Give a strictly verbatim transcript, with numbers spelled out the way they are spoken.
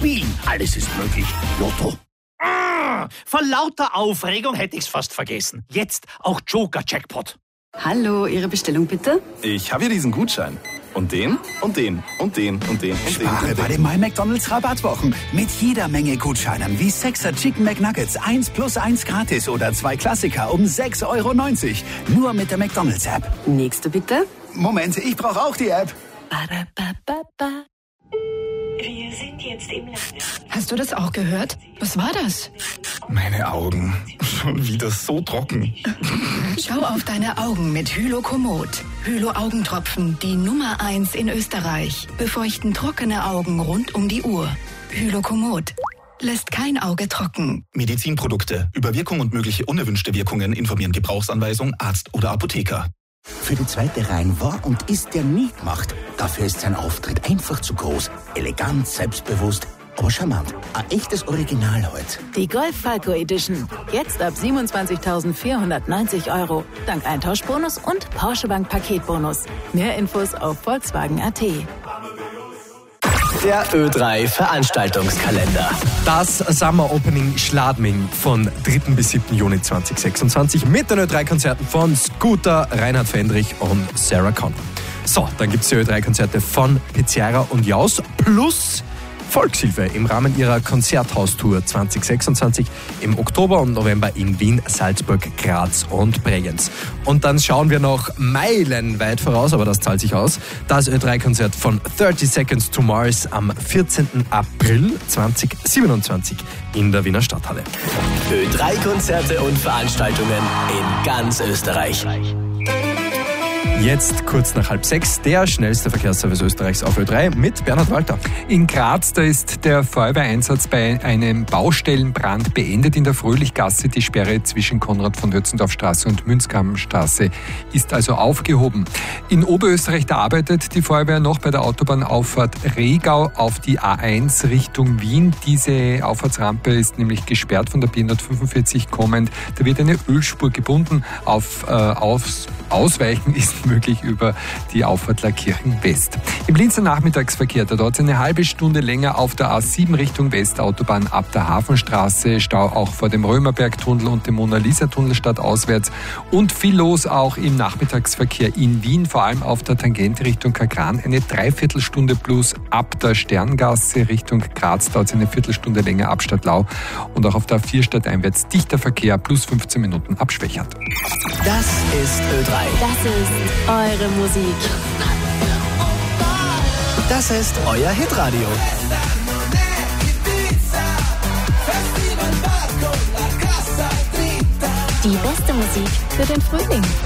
spielen. Alles ist möglich. Lotto. Ah, vor lauter Aufregung hätte ich's fast vergessen. Jetzt auch Joker-Jackpot. Hallo, Ihre Bestellung bitte? Ich habe hier diesen Gutschein. Und den, und den, und den, und den, und den. Spare bei den My McDonald's Rabattwochen. Mit jeder Menge Gutscheinen wie Sechser Chicken McNuggets eins plus eins gratis oder zwei Klassiker um sechs Euro neunzig. Nur mit der McDonald's App. Nächste bitte. Moment, ich brauche auch die App. Ba-da-ba-ba-ba. Wir sind jetzt im Lande. Hast du das auch gehört? Was war das? Meine Augen. Schon wieder so trocken. Schau auf deine Augen mit Hylokomod. Hylo-Augentropfen, die Nummer eins in Österreich. Befeuchten trockene Augen rund um die Uhr. Hylokomod. Lässt kein Auge trocken. Medizinprodukte. Über Wirkung und mögliche unerwünschte Wirkungen informieren Gebrauchsanweisung, Arzt oder Apotheker. Für die zweite Reihe war und ist der nie gemacht. Dafür ist sein Auftritt einfach zu groß. Elegant, selbstbewusst, aber charmant. Ein echtes Original heute. Die Golf Falco Edition. Jetzt ab siebenundzwanzigtausendvierhundertneunzig Euro. Dank Eintauschbonus und Porsche Bank Paketbonus. Mehr Infos auf Volkswagen Punkt at. Der Ö drei Veranstaltungskalender. Das Summer Opening Schladming von dritten bis siebten Juni zweitausendsechsundzwanzig mit den Ö drei Konzerten von Scooter, Reinhard Fendrich und Sarah Connor. So, dann gibt es die Ö drei Konzerte von Pizzerra und Jaus plus Volkshilfe im Rahmen ihrer Konzerthaustour zweitausendsechsundzwanzig im Oktober und November in Wien, Salzburg, Graz und Bregenz. Und dann schauen wir noch meilenweit voraus, aber das zahlt sich aus. Das Ö drei Konzert von thirty Seconds to Mars am vierzehnten April zweitausendsiebenundzwanzig in der Wiener Stadthalle. Ö drei Konzerte und Veranstaltungen in ganz Österreich. Jetzt kurz nach halb sechs, der schnellste Verkehrsservice Österreichs auf Ö drei mit Bernhard Walter. In Graz, da ist der Feuerwehreinsatz bei einem Baustellenbrand beendet in der Fröhlichgasse. Die Sperre zwischen Konrad-von-Hötzendorf-Straße und Münzkammerstraße ist also aufgehoben. In Oberösterreich, da arbeitet die Feuerwehr noch bei der Autobahnauffahrt Regau auf die A eins Richtung Wien. Diese Auffahrtsrampe ist nämlich gesperrt von der B hundertfünfundvierzig kommend. Da wird eine Ölspur gebunden. Auf, äh, aufs Ausweichen ist möglich über die Auffahrt Lackirchen West. Im Linzer Nachmittagsverkehr, da dauert es eine halbe Stunde länger auf der A sieben Richtung Westautobahn ab der Hafenstraße. Stau auch vor dem Römerbergtunnel und dem Mona-Lisa-Tunnel stadtauswärts. Und viel los auch im Nachmittagsverkehr in Wien, vor allem auf der Tangente Richtung Kagran. Eine Dreiviertelstunde plus ab der Sterngasse Richtung Graz dauert es eine Viertelstunde länger ab Stadtlau. Und auch auf der A vier stadteinwärts dichter Verkehr plus fünfzehn Minuten ab Schwächert. Das ist Ö drei. Das ist eure Musik. Das ist euer Hitradio. Die beste Musik für den Frühling.